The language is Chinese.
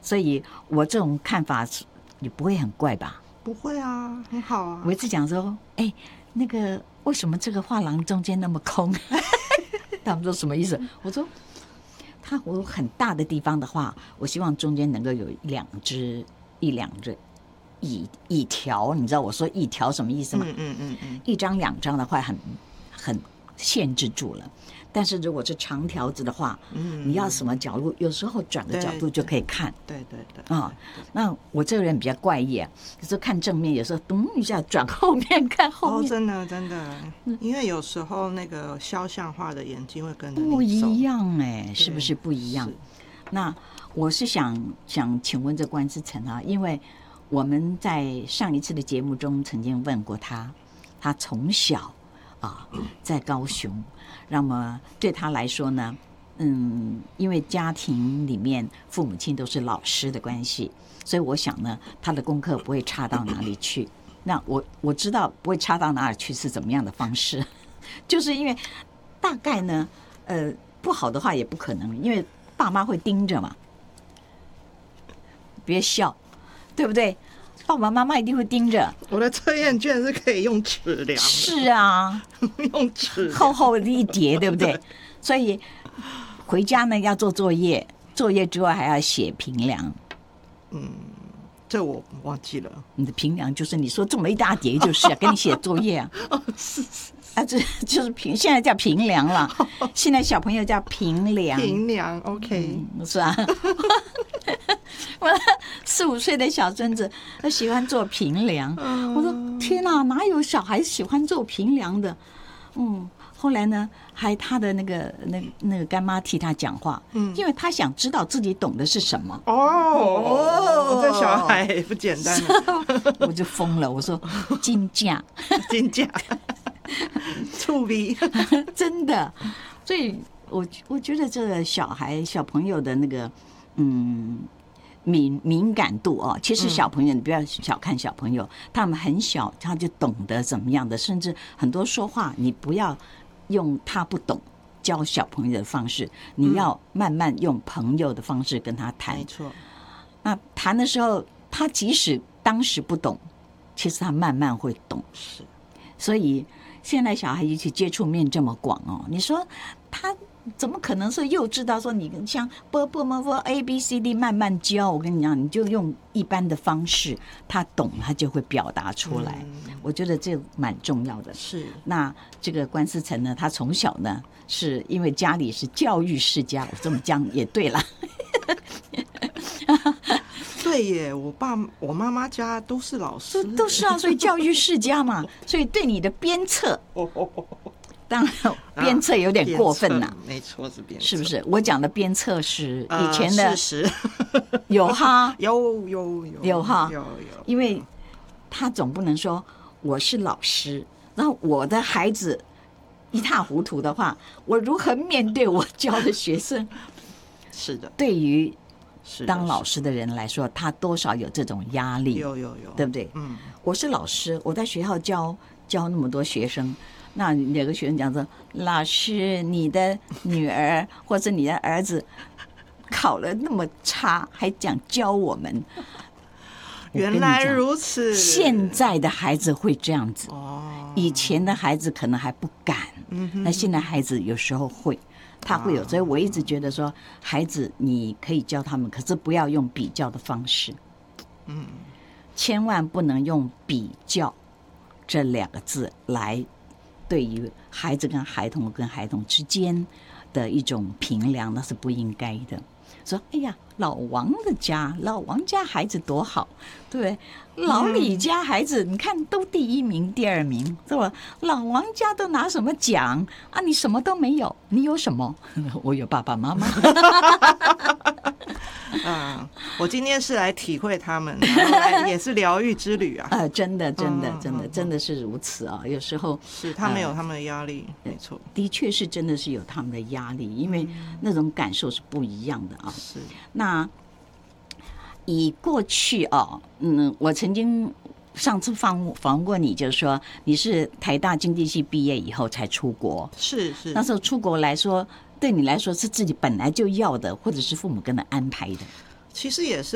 所以我这种看法也不会很怪吧？ 不会啊，很好啊。 我一直讲说，那个为什么这个画廊中间那么空？他们说什么意思？我说，我很大的地方的话，我希望中间能够有一两只椅条，你知道我说椅条什么意思吗？一张两张的话很限制住了。但是如果是长条子的话，你要什么角度，有时候转个角度就可以看。 对那我这个人比较怪异啊，有时候看正面，有时候咚一下转后面看后面。 真的，因为有时候那个肖像画的眼睛会跟着你走不一样是不是不一样？那我是想请问这关思成啊，因为我们在上一次的节目中曾经问过他从小在高雄，那么对他来说呢，因为家庭里面父母亲都是老师的关系，所以我想呢，他的功课不会差到哪里去。那我知道不会差到哪里去是怎么样的方式，就是因为大概呢，不好的话也不可能，因为爸妈会盯着嘛。别笑，对不对？爸爸妈妈一定会盯着。 我的测验卷是可以用尺量的。 是啊， 用尺厚厚的一叠，对不对？所以回家呢要做作业，作业之外还要写评量。 这我忘记了。 你的评量就是你说这么一大叠，就是给你写作业啊。 是这就是现在叫评量了，现在小朋友叫评量。 评量 ，OK， 是啊。我4、5岁的小孙子，他喜欢做评量。我说天哪，哪有小孩喜欢做评量的？后来呢，还他的那个干妈替他讲话，因为他想知道自己懂的是什么。 这小孩也不简单了。 我就疯了，我说金价， 触鼻， 真的。所以我觉得这个小朋友的那个敏感度其实小朋友你不要小看小朋友，他们很小他就懂得怎么样的，甚至很多说话你不要用他不懂教小朋友的方式，你要慢慢用朋友的方式跟他谈。 没错。 那谈的时候，他即使当时不懂，其实他慢慢会懂。 是。所以现在小孩一起接触面这么广你说他怎么可能是幼稚到说你像啵 ABCD 慢慢教？我跟你讲，你就用一般的方式，他懂他就会表达出来。我觉得这蛮重要的。 是。那这个关思成呢，他从小呢是因为家里是教育世家，我这么讲也对了。 对耶，我妈妈家都是老师， 都是啊，所以教育世家嘛，所以对你的鞭策。当然，鞭策有点过分啦。 没错，是鞭策， 是不是？我讲的鞭策是以前的事实， 有哈， 有哈，因为他总不能说我是老师，然后我的孩子一塌糊涂的话，我如何面对我教的学生？ 是的， 对于当老师的人来说，他多少有这种压力， 有， 对不对？我是老师，我在学校教那么多学生。那有个学生讲说，老师，你的女儿或者你的儿子考了那么差，还讲教我们。 原来如此， 现在的孩子会这样子，以前的孩子可能还不敢，那现在孩子有时候会，他会有。所以我一直觉得说，孩子你可以教他们，可是不要用比较的方式，千万不能用比较这2个字来对于孩子跟孩童之间的一种评量，那是不应该的。说哎呀，老王家孩子多好，对不对？老李家孩子你看都第1名第2名，是吧？老王家都拿什么奖啊？你什么都没有，你有什么？我有爸爸妈妈。 我今天是来体会他们，然后也是疗愈之旅啊！ 真的是如此啊！有时候是他们有他们的压力，没错， 的确是真的是有他们的压力，因为那种感受是不一样的啊。 是。 那以过去我曾经上次访问过你，就是说你是台大经济系毕业以后才出国， 是那时候出国来说，对你来说是自己本来就要的，或者是父母跟他安排的？ 其实也是